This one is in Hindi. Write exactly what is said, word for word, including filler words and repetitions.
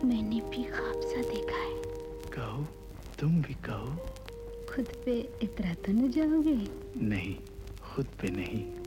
मैंने भी ख्वाब सा देखा है। कहो, तुम भी कहो। खुद पे इतरा तो न जाओगे? नहीं, खुद पे नहीं।